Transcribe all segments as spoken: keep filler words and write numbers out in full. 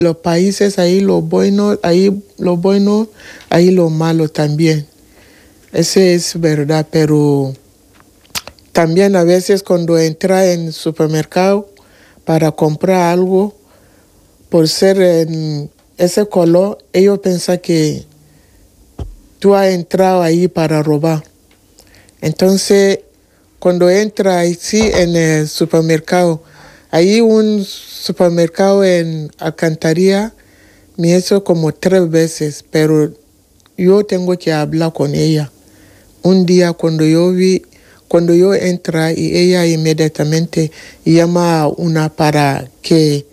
Los países, ahí lo bueno, ahí lo bueno, ahí lo malo también. Eso es verdad, pero también a veces cuando entra en el supermercado para comprar algo, por ser en ese color, ellos piensan que tú has entrado ahí para robar. Entonces, cuando entra ahí sí, en el supermercado, hay un supermercado en Alcantarilla, me hizo como tres veces, pero yo tengo que hablar con ella. Un día cuando yo vi, cuando yo entra y ella inmediatamente llama a una para que...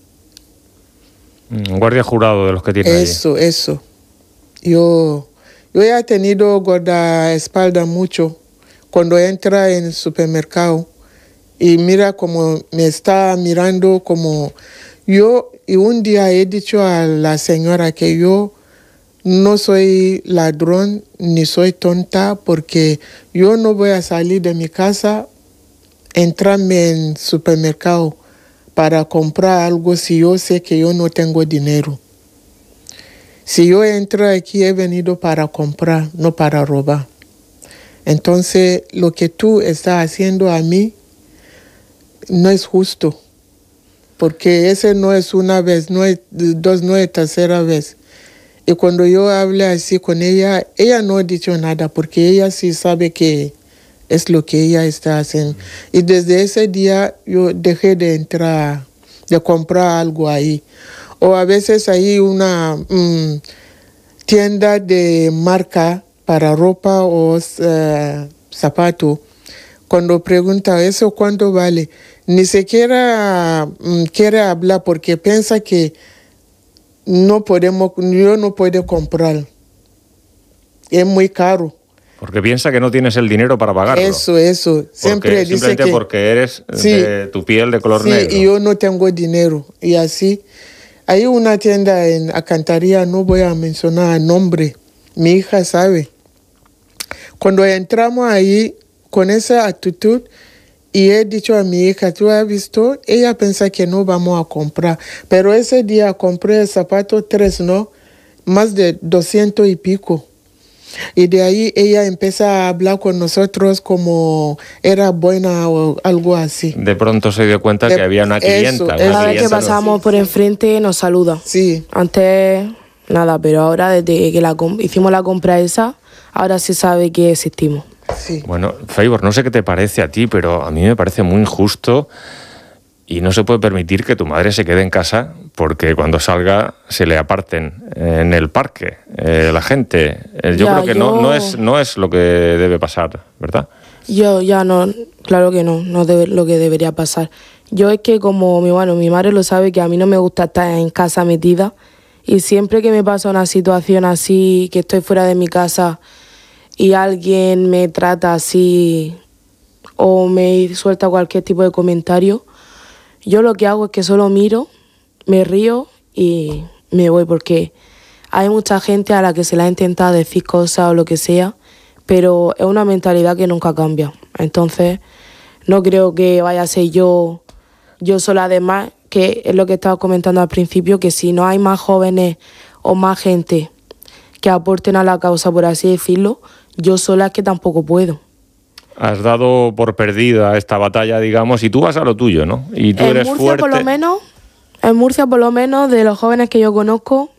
Un guardia jurado de los que tiene Eso, allí. eso. Yo, yo ya he tenido guardaespaldas mucho cuando entra en el supermercado. Y mira como me está mirando como yo, y un día he dicho a la señora que yo no soy ladrón ni soy tonta porque yo no voy a salir de mi casa, entrarme en el supermercado para comprar algo si yo sé que yo no tengo dinero. Si yo entro aquí he venido para comprar, no para robar. Entonces lo que tú estás haciendo a mí no es justo, porque ese no es una vez, no es dos, no es tercera vez. Y cuando yo hablé así con ella, ella no ha dicho nada, porque ella sí sabe que es lo que ella está haciendo. Y desde ese día yo dejé de entrar, de comprar algo ahí. O a veces hay una um, tienda de marca para ropa o uh, zapato. Cuando pregunta eso, ¿cuánto vale? Ni siquiera um, quiere hablar porque piensa que no podemos, yo no puedo comprar. Es muy caro. Porque piensa que no tienes el dinero para pagarlo. Eso, eso. Siempre porque, dice simplemente que, porque eres sí, de tu piel de color sí, negro. Y yo no tengo dinero. Y así, hay una tienda en Alcantarilla, no voy a mencionar el nombre. Mi hija sabe. Cuando entramos ahí con esa actitud, y he dicho a mi hija, ¿tú has visto? Ella piensa que no vamos a comprar. Pero ese día compré el zapato tres, ¿no? Más de doscientos y pico. Y de ahí ella empieza a hablar con nosotros como era buena o algo así. De pronto se dio cuenta de, que había una clienta. Eso, una Cada vez que clienta, pasamos ¿no? por enfrente nos saluda. Sí. Antes nada, pero ahora desde que la hicimos la compra esa, ahora se sabe que existimos. Sí. Bueno, Feibor, no sé qué te parece a ti, pero a mí me parece muy injusto y no se puede permitir que tu madre se quede en casa porque cuando salga se le aparten en el parque eh, la gente. Eh, yo ya, creo que yo... no, no, es, no es lo que debe pasar, ¿verdad? Yo ya no, claro que no, no es lo que debería pasar. Yo es que como mi, bueno, mi madre lo sabe, que a mí no me gusta estar en casa metida y siempre que me pasa una situación así, que estoy fuera de mi casa y alguien me trata así o me suelta cualquier tipo de comentario, yo lo que hago es que solo miro, me río y me voy, porque hay mucha gente a la que se le ha intentado decir cosas o lo que sea, pero es una mentalidad que nunca cambia. Entonces no creo que vaya a ser yo, yo sola. Además, que es lo que estaba comentando al principio, que si no hay más jóvenes o más gente que aporten a la causa, por así decirlo, yo sola es que tampoco puedo. Has dado por perdida esta batalla, digamos, y tú vas a lo tuyo, ¿no? Y tú en eres Murcia, fuerte. Por lo menos, en Murcia, por lo menos, de los jóvenes que yo conozco,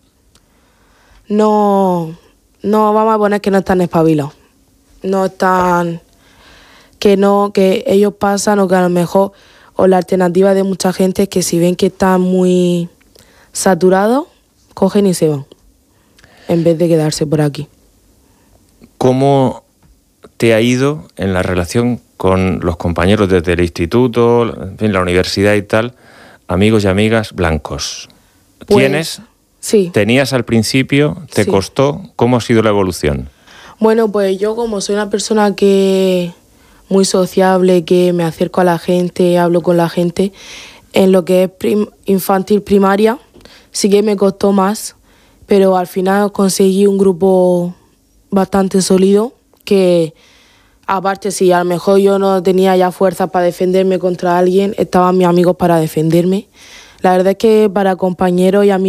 no, no vamos a poner que no están espabilados. No están, que no, que ellos pasan, o que a lo mejor, o la alternativa de mucha gente es que si ven que están muy saturados, cogen y se van, en vez de quedarse por aquí. ¿Cómo te ha ido en la relación con los compañeros desde el instituto, en fin, la universidad y tal, amigos y amigas blancos? Pues, ¿Tienes? Sí. ¿Tenías al principio? ¿Te Sí. costó? ¿Cómo ha sido la evolución? Bueno, pues yo como soy una persona que muy sociable, que me acerco a la gente, hablo con la gente, en lo que es prim- infantil primaria sí que me costó más, pero al final conseguí un grupo bastante sólido que, aparte, si a lo mejor yo no tenía ya fuerzas para defenderme contra alguien, estaban mis amigos para defenderme. La verdad es que para compañeros y amigos